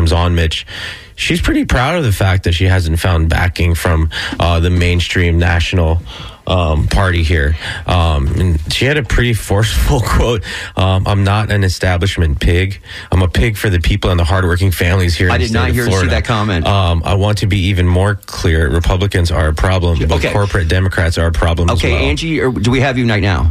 comes on, Mitch, she's pretty proud of the fact that she hasn't found backing from the mainstream national party here. And she had a pretty forceful quote. I'm not an establishment pig. I'm a pig for the people and the hardworking families here in the state of Florida. I did not hear you see that comment. I want to be even more clear. Republicans are a problem, but corporate Democrats are a problem as well. Okay, Angie, do we have you right now?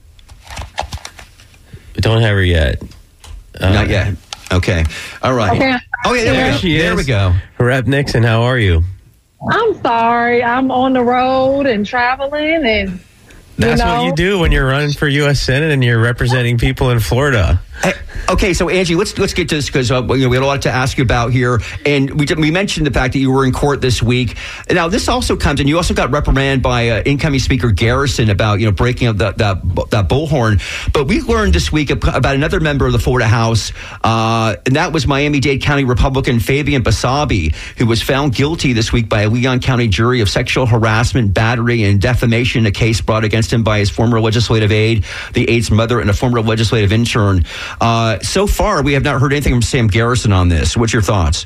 We don't have her yet. Not yet. Okay. All right. Okay. Okay, there we go. Rep. Nixon, how are you? I'm sorry. I'm on the road and traveling, and that's what you do when you're running for U.S. Senate and you're representing people in Florida. Okay, so Angie, let's get to this because we had a lot to ask you about here, and we mentioned the fact that you were in court this week. Now, this also comes, and you also got reprimanded by incoming Speaker Garrison about breaking up that bullhorn. But we learned this week about another member of the Florida House, and that was Miami-Dade County Republican Fabian Basabe, who was found guilty this week by a Leon County jury of sexual harassment, battery, and defamation, a case brought against him by his former legislative aide, the aide's mother, and a former legislative intern. So far, we have not heard anything from Sam Garrison on this. What's your thoughts?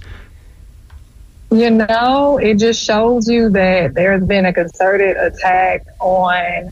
It just shows you that there's been a concerted attack on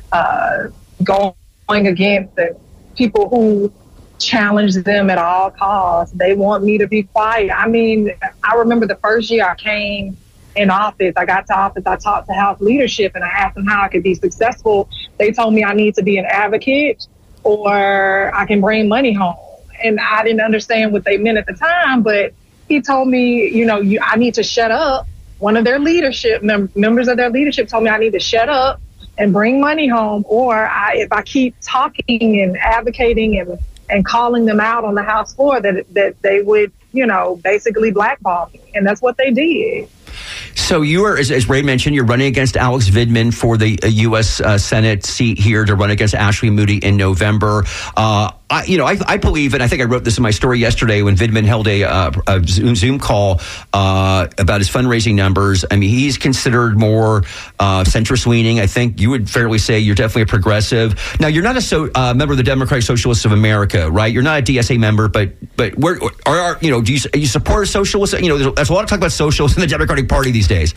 going against the people who challenge them at all costs. They want me to be quiet. I mean, I remember the first year I came in office, I got to office, I talked to House leadership and I asked them how I could be successful. They told me I need to be an advocate or I can bring money home. And I didn't understand what they meant at the time, but he told me, I need to shut up. One of their leadership members of their leadership told me I need to shut up and bring money home, or if I keep talking and advocating and calling them out on the House floor, that they would, basically blackball me. And that's what they did. So you are, as Ray mentioned, you're running against Alex Vidman for the U.S. Senate seat here to run against Ashley Moody in November. I believe, and I think I wrote this in my story yesterday when Vidman held a Zoom call about his fundraising numbers. I mean, he's considered more centrist-leaning. I think you would fairly say you're definitely a progressive. Now, you're not a member of the Democratic Socialists of America, right? You're not a DSA member, but where do you support socialists? There's a lot of talk about socialists in the Democratic Party these days.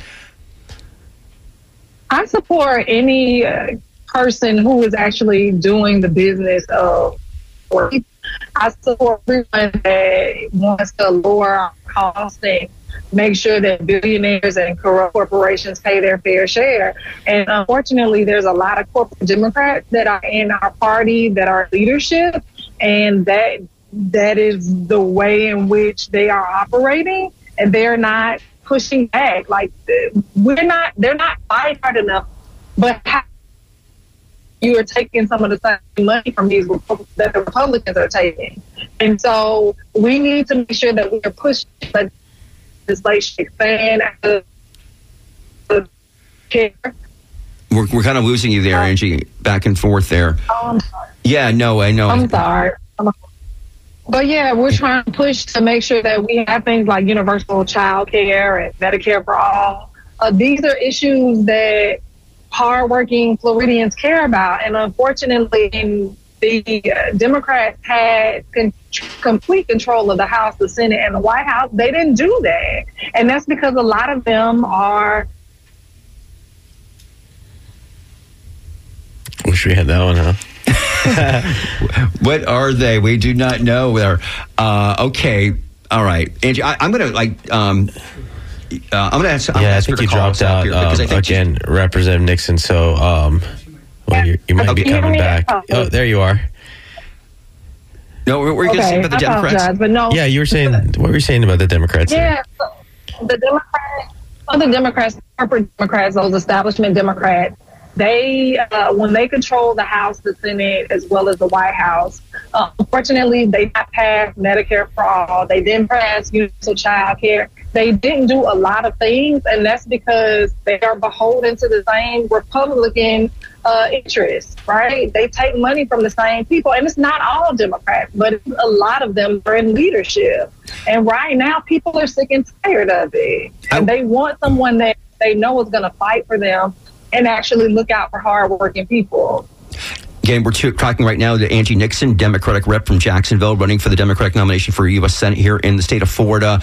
I support any person who is actually doing the business of work. I support everyone that wants to lower our costs and make sure that billionaires and corrupt corporations pay their fair share. And unfortunately, there's a lot of corporate Democrats that are in our party that are leadership, and that is the way in which they are operating, and they're not pushing back. Like they're not fighting hard enough, but you are taking some of the same money from these that the Republicans are taking. And so we need to make sure that we are pushing legislation, expand care. We're kind of losing you there, Angie, back and forth there. I'm sorry. Yeah, no, I know. I'm sorry. But yeah, we're trying to push to make sure that we have things like universal child care and Medicare for all. These are issues that hardworking Floridians care about. And unfortunately, the Democrats had complete control of the House, the Senate, and the White House. They didn't do that. And that's because a lot of them are... Wish we had that one, huh? What are they? We do not know. Okay. All right. Angie, I'm going to I'm going to ask. I think you dropped out again, Representative Nixon. So, you might be coming back. Oh, there you are. No, we're going to say about the Democrats. But no. Yeah, you were saying what were you saying about the Democrats? Yeah, the Democrats, corporate Democrats, those establishment Democrats. They, when they control the House, the Senate, as well as the White House, unfortunately, they not passed Medicare for all. They didn't pass universal child care. They didn't do a lot of things, and that's because they are beholden to the same Republican interests, right? They take money from the same people, and it's not all Democrats, but a lot of them are in leadership. And right now, people are sick and tired of it, and they want someone that they know is going to fight for them and actually look out for hardworking people. Again, we're talking right now to Angie Nixon, Democratic rep from Jacksonville, running for the Democratic nomination for U.S. Senate here in the state of Florida.